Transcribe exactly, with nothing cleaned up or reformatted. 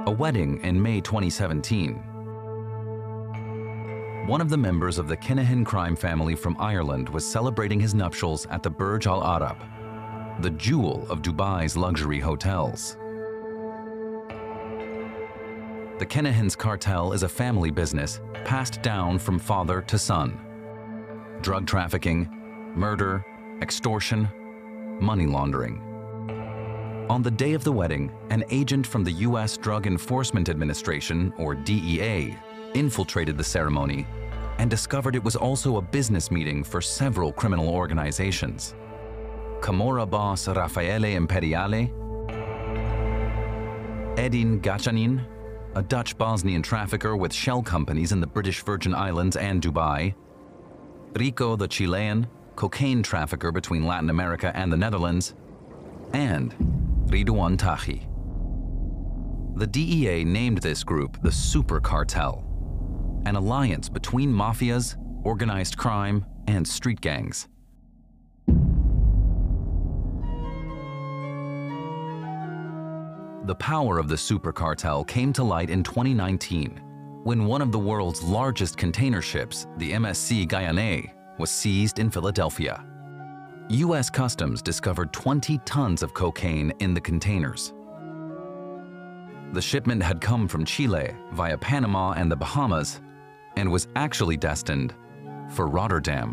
a wedding in May twenty seventeen. One of the members of the Kinahan crime family from Ireland was celebrating his nuptials at the Burj Al Arab, the jewel of Dubai's luxury hotels. The Kinahans cartel is a family business passed down from father to son. Drug trafficking, murder, extortion, money laundering. On the day of the wedding, an agent from the U S Drug Enforcement Administration, or D E A, infiltrated the ceremony and discovered it was also a business meeting for several criminal organizations. Camorra boss Raffaele Imperiale, Edin Gacanin, a Dutch Bosnian trafficker with shell companies in the British Virgin Islands and Dubai, Rico the Chilean, cocaine trafficker between Latin America and the Netherlands, and Ridwan Taghi. The D E A named this group the Super Cartel, an alliance between mafias, organized crime, and street gangs. The power of the Super Cartel came to light in twenty nineteen, when one of the world's largest container ships, the M S C Guyane, was seized in Philadelphia. U S Customs discovered twenty tons of cocaine in the containers. The shipment had come from Chile via Panama and the Bahamas and was actually destined for Rotterdam.